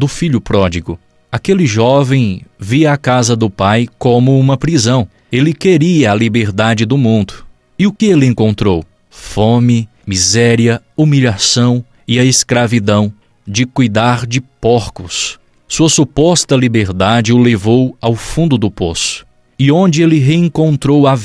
do filho pródigo. Aquele jovem via a casa do pai como uma prisão. Ele queria a liberdade do mundo. E o que ele encontrou? Fome, miséria, humilhação e a escravidão de cuidar de porcos. Sua suposta liberdade o levou ao fundo do poço. E onde ele reencontrou a